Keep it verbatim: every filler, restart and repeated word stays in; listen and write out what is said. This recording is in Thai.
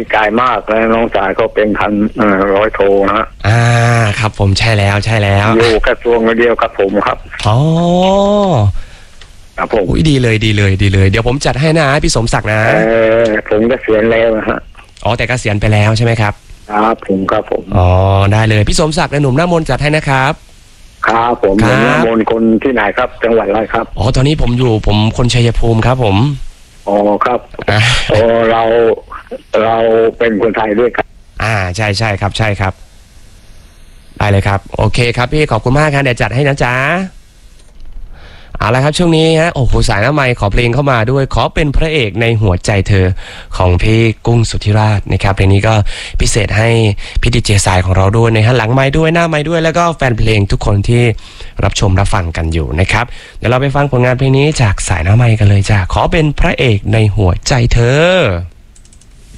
ใจมากแล้วน้องสายก็เป็นพันเอ่อร้อยโทนะฮะอ่าครับผมใช่แล้วใช่แล้วอยู่กระทรวงเดียวกับผมครับอ๋อครับผมอุ้ยดีเลยดีเลยดีเลยเดี๋ยวผมจัดให้นะพี่สมศักดิ์นะเออผมเกษียณแล้วนะฮะอ๋อแต่เกษียณไปแล้วใช่ไหมครับครับผมครับผมอ๋อได้เลยพี่สมศักดิ์และหนุ่มหน้ามนต์จัดให้นะครับครับผมหนุ่มหน้ามนต์คนที่ไหนครับจังหวัดอะไรครับอ๋อตอนนี้ผมอยู่ผมคนชัยภูมิครับผมอ๋อครับโอ้เราเราเป็นคนไทยด้วยครับอ่าใช่ใช่ครับใช่ครับได้เลยครับโอเคครับพี่ขอบคุณมากครับเดี๋ยวจัดให้นะจ๊ะเอาละครับช่วงนี้ฮะโอ้โหสายหน้าไมค์ขอเพลงเข้ามาด้วยขอเป็นพระเอกในหัวใจเธอของพี่กุ้งสุทธิราชนะครับเพลงนี้ก็พิเศษให้พี่ดีเจสายของเราด้วยนะฮะหลังไมค์ด้วยหน้าไมค์ด้วยแล้วก็แฟนเพลงทุกคนที่รับชมรับฟังกันอยู่นะครับเดี๋ยวเราไปฟังผลงานเพลงนี้จากสายหน้าไมค์กันเลยจ้ะขอเป็นพระเอกในหัวใจเธอ